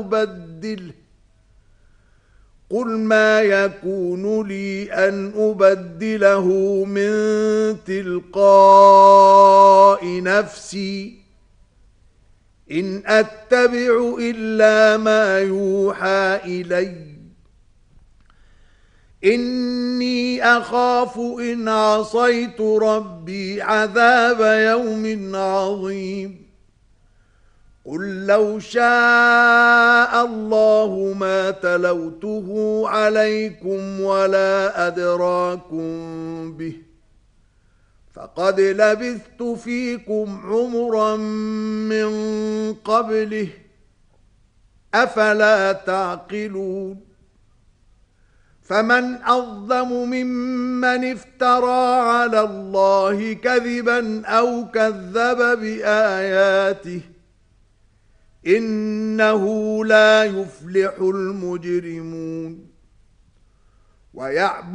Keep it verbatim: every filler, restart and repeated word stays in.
أبدله قل ما يكون لي أن أبدله من تلقاء نفسي إن أتبع إلا ما يوحى إلي إني أخاف إن عصيت ربي عذاب يوم عظيم قل لو شاء الله ما تلوته عليكم ولا أدراكم به فقد لبثت فيكم عمرا من قبله أفلا تعقلون فمن أظلم ممن افترى على الله كذبا أو كذب بآياته إنه لا يفلح المجرمون ويعبد